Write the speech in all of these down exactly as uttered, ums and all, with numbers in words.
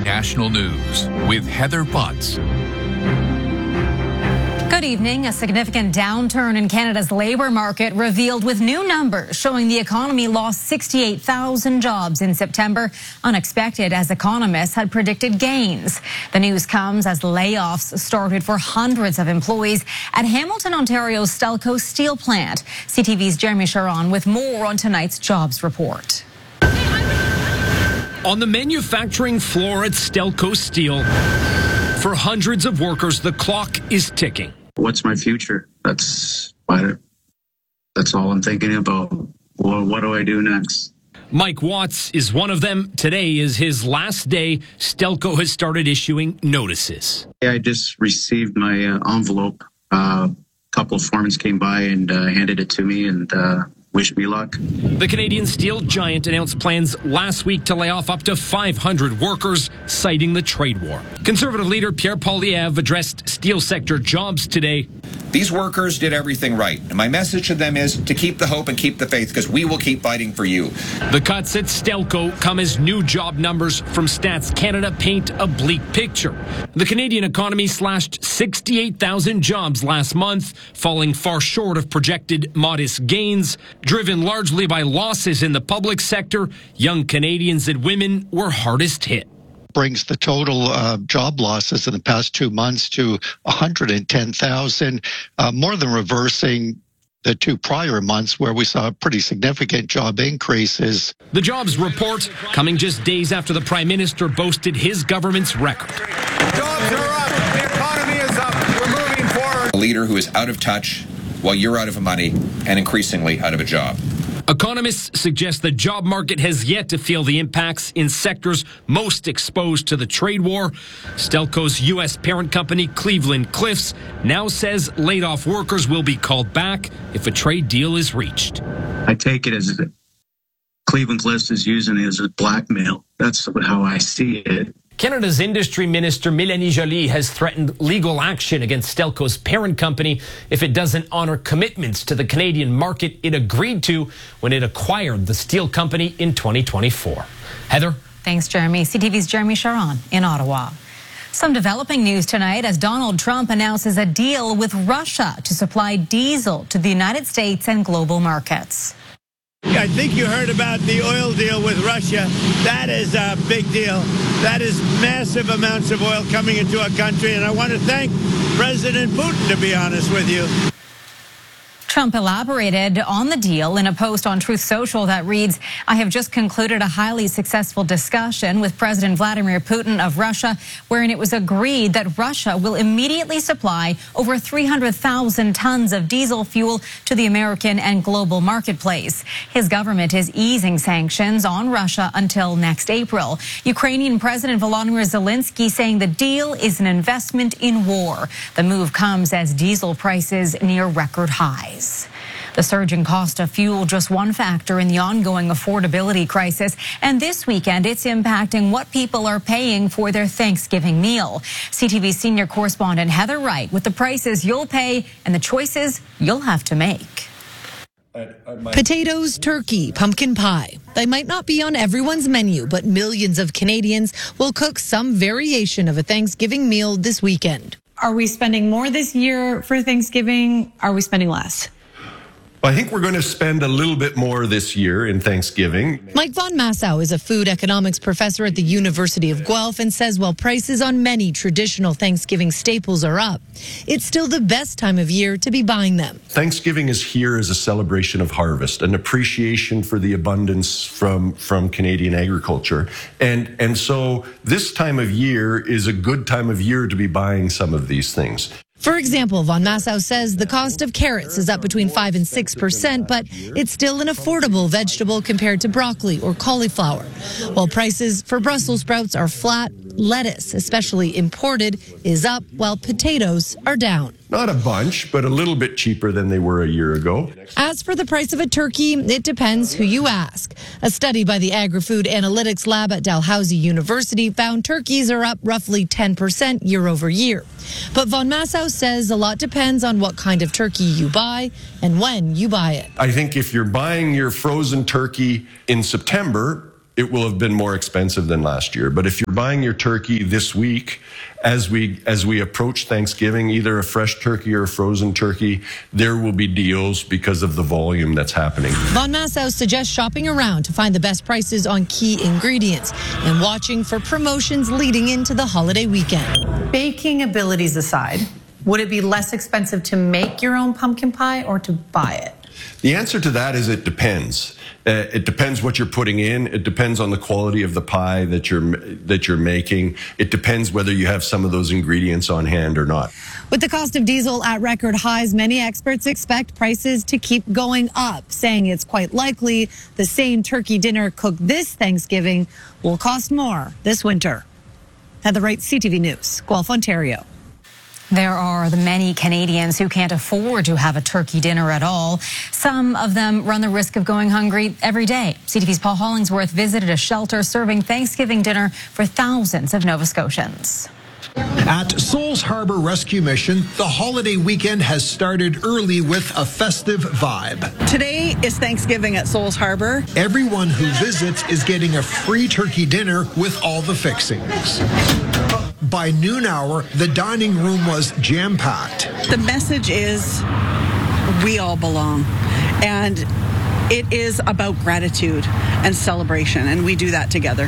National News with Heather Butts. Good evening. A significant downturn in Canada's labour market revealed with new numbers showing the economy lost sixty-eight thousand jobs in September, unexpected as economists had predicted gains. The news comes as layoffs started for hundreds of employees at Hamilton, Ontario's Stelco steel plant. C T V's Jeremy Sharon with more on tonight's jobs report. On the manufacturing floor at Stelco Steel, for hundreds of workers, the clock is ticking. What's my future? That's why, that's all I'm thinking about. Well, what do I do next? Mike Watts is one of them. Today is his last day. Stelco has started issuing notices. I just received my uh, envelope. A uh, couple of foremen came by and uh, handed it to me and uh, wished me luck. The Canadian steel giant announced plans last week to lay off up to five hundred workers, citing the trade war. Conservative leader Pierre Poilievre addressed steel sector jobs today. These workers did everything right. And my message to them is to keep the hope and keep the faith, because we will keep fighting for you. The cuts at Stelco come as new job numbers from Stats Canada paint a bleak picture. The Canadian economy slashed sixty-eight thousand jobs last month, falling far short of projected modest gains. Driven largely by losses in the public sector, young Canadians and women were hardest hit. Brings the total uh, job losses in the past two months to one hundred ten thousand, uh, more than reversing the two prior months where we saw pretty significant job increases. The jobs report coming just days after the Prime Minister boasted his government's record. Jobs are up. The economy is up. We're moving forward. A leader who is out of touch while you're out of money and increasingly out of a job. Economists suggest the job market has yet to feel the impacts in sectors most exposed to the trade war. Stelco's U S parent company, Cleveland Cliffs, now says laid-off workers will be called back if a trade deal is reached. I take it as Cleveland Cliffs is using it as a blackmail. That's how I see it. Canada's Industry Minister Mélanie Joly has threatened legal action against Stelco's parent company if it doesn't honor commitments to the Canadian market it agreed to when it acquired the steel company in twenty twenty-four. Heather? Thanks, Jeremy. C T V's Jeremy Sharon in Ottawa. Some developing news tonight as Donald Trump announces a deal with Russia to supply diesel to the United States and global markets. I think you heard about the oil deal with Russia. That is a big deal. That is massive amounts of oil coming into our country, and I want to thank President Putin, to be honest with you. Trump elaborated on the deal in a post on Truth Social that reads, "I have just concluded a highly successful discussion with President Vladimir Putin of Russia, wherein it was agreed that Russia will immediately supply over three hundred thousand tons of diesel fuel to the American and global marketplace. His government is easing sanctions on Russia until next April. Ukrainian President Volodymyr Zelensky saying the deal is an investment in war. The move comes as diesel prices near record highs. The surging cost of fuel just one factor in the ongoing affordability crisis, and this weekend it's impacting what people are paying for their Thanksgiving meal. C T V senior correspondent Heather Wright with the prices you'll pay and the choices you'll have to make. Potatoes, turkey, pumpkin pie. They might not be on everyone's menu, but millions of Canadians will cook some variation of a Thanksgiving meal this weekend. Are we spending more this year for Thanksgiving? Are we spending less? I think we're going to spend a little bit more this year in Thanksgiving. Mike Von Massow is a food economics professor at the University of Guelph and says while prices on many traditional Thanksgiving staples are up, it's still the best time of year to be buying them. Thanksgiving is here as a celebration of harvest, an appreciation for the abundance from, from Canadian agriculture. And, and so this time of year is a good time of year to be buying some of these things. For example, Von Massow says the cost of carrots is up between five and six percent, but it's still an affordable vegetable compared to broccoli or cauliflower. While prices for Brussels sprouts are flat, lettuce, especially imported, is up, while potatoes are down. Not a bunch, but a little bit cheaper than they were a year ago. As for the price of a turkey, it depends who you ask. A study by the Agri-Food Analytics Lab at Dalhousie University found turkeys are up roughly ten percent year over year. But Von Massow says a lot depends on what kind of turkey you buy and when you buy it. I think if you're buying your frozen turkey in September, it will have been more expensive than last year. But if you're buying your turkey this week, as we as we approach Thanksgiving, either a fresh turkey or a frozen turkey, there will be deals because of the volume that's happening. Von Massow suggests shopping around to find the best prices on key ingredients and watching for promotions leading into the holiday weekend. Baking abilities aside, would it be less expensive to make your own pumpkin pie or to buy it? The answer to that is it depends. Uh, it depends what you're putting in. It depends on the quality of the pie that you're that you're making. It depends whether you have some of those ingredients on hand or not. With the cost of diesel at record highs, many experts expect prices to keep going up, saying it's quite likely the same turkey dinner cooked this Thanksgiving will cost more this winter. Heather Wright, C T V News, Guelph, Ontario. There are the many Canadians who can't afford to have a turkey dinner at all. Some of them run the risk of going hungry every day. C T V's Paul Hollingsworth visited a shelter serving Thanksgiving dinner for thousands of Nova Scotians. At Souls Harbor Rescue Mission, the holiday weekend has started early with a festive vibe. Today is Thanksgiving at Souls Harbor. Everyone who visits is getting a free turkey dinner with all the fixings. By noon hour, the dining room was jam-packed. The message is, we all belong. And it is about gratitude and celebration, and we do that together.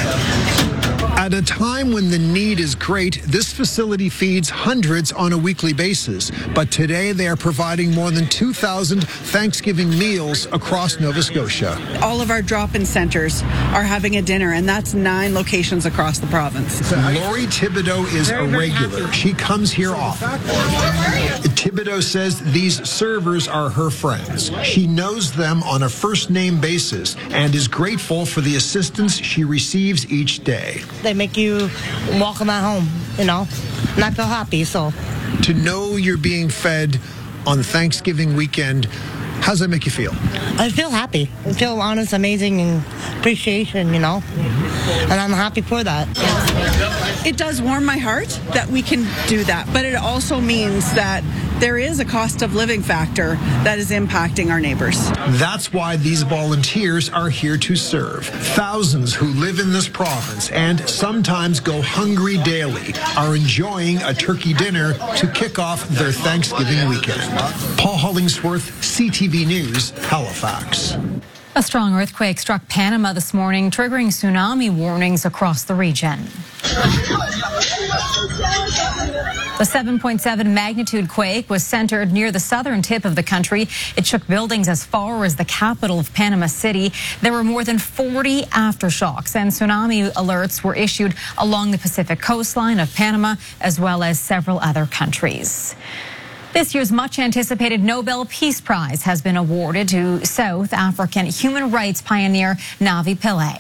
At a time when the need is great, this facility feeds hundreds on a weekly basis. But today they are providing more than two thousand Thanksgiving meals across Nova Scotia. All of our drop-in centers are having a dinner, and that's nine locations across the province. Lori Thibodeau is a regular. She comes here often. Thibodeau says these servers are her friends. She knows them on a first-name basis and is grateful for the assistance she receives each day. They make you welcome at home, you know, and I feel happy, so. To know you're being fed on Thanksgiving weekend, how does that make you feel? I feel happy. I feel honest, amazing, and appreciation, you know, and I'm happy for that. It does warm my heart that we can do that, but it also means that there is a cost of living factor that is impacting our neighbors. That's why these volunteers are here to serve. Thousands who live in this province and sometimes go hungry daily are enjoying a turkey dinner to kick off their Thanksgiving weekend. Paul Hollingsworth, C T V News, Halifax. A strong earthquake struck Panama this morning, triggering tsunami warnings across the region. The seven point seven magnitude quake was centered near the southern tip of the country. It shook buildings as far as the capital of Panama City. There were more than forty aftershocks, and tsunami alerts were issued along the Pacific coastline of Panama, as well as several other countries. This year's much-anticipated Nobel Peace Prize has been awarded to South African human rights pioneer Navi Pillay.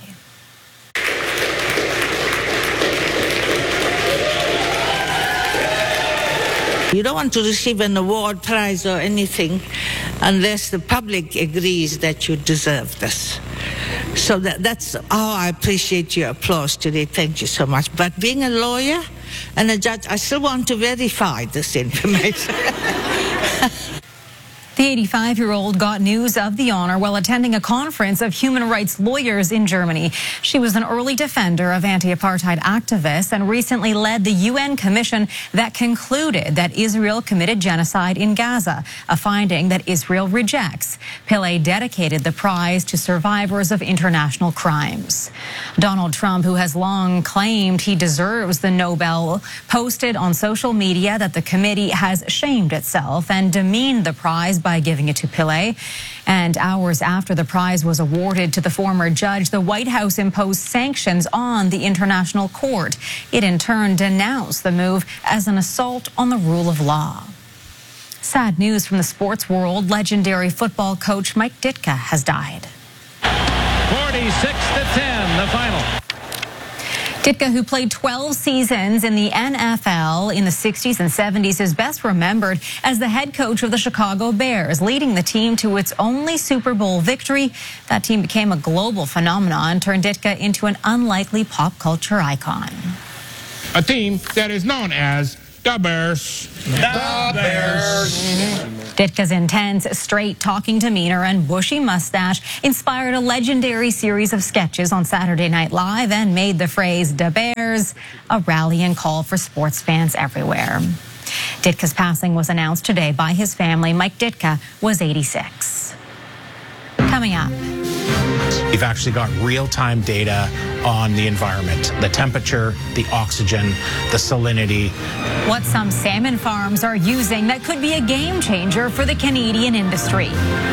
You don't want to receive an award, prize, or anything unless the public agrees that you deserve this. So that, that's how I appreciate your applause today. Thank you so much. But being a lawyer and a judge, I still want to verify this information. The eighty-five-year-old got news of the honor while attending a conference of human rights lawyers in Germany. She was an early defender of anti-apartheid activists and recently led the U N commission that concluded that Israel committed genocide in Gaza, a finding that Israel rejects. Pillay dedicated the prize to survivors of international crimes. Donald Trump, who has long claimed he deserves the Nobel, posted on social media that the committee has shamed itself and demeaned the prize by giving it to Pillay. And hours after the prize was awarded to the former judge, the White House imposed sanctions on the International Court. It in turn denounced the move as an assault on the rule of law. Sad news from the sports world. Legendary football coach Mike Ditka has died. forty-six to ten, the final. Ditka, who played twelve seasons in the N F L in the sixties and seventies, is best remembered as the head coach of the Chicago Bears, leading the team to its only Super Bowl victory. That team became a global phenomenon and turned Ditka into an unlikely pop culture icon. A team that is known as the Bears. The Bears. Mm-hmm. Ditka's intense, straight-talking demeanor and bushy mustache inspired a legendary series of sketches on Saturday Night Live and made the phrase "Da Bears" a rallying call for sports fans everywhere. Ditka's passing was announced today by his family. Mike Ditka was eighty-six. Coming up. We've actually got real-time data on the environment, the temperature, the oxygen, the salinity. What some salmon farms are using that could be a game changer for the Canadian industry.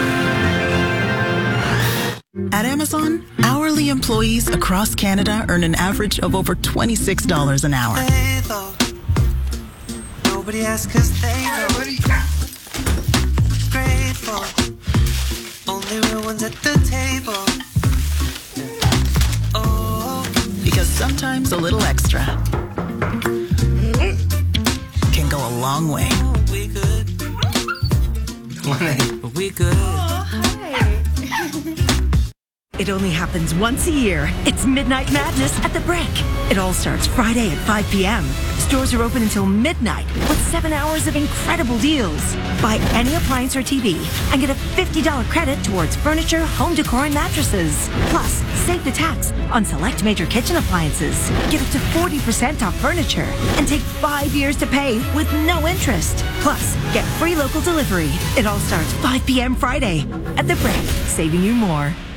At Amazon, hourly employees across Canada earn an average of over twenty-six dollars an hour. Nobody asks 'cause they know. Grateful. Only real ones at the table. Oh, because sometimes a little extra can go a long way. Oh, we good. We good. Oh, hi. It only happens once a year. It's Midnight Madness at the Brick. It all starts Friday at five p.m. Stores are open until midnight with seven hours of incredible deals. Buy any appliance or T V and get a fifty dollars credit towards furniture, home decor, and mattresses. Plus, save the tax on select major kitchen appliances. Get up to forty percent off furniture and take five years to pay with no interest. Plus, get free local delivery. It all starts five p.m. Friday at the Brick, saving you more.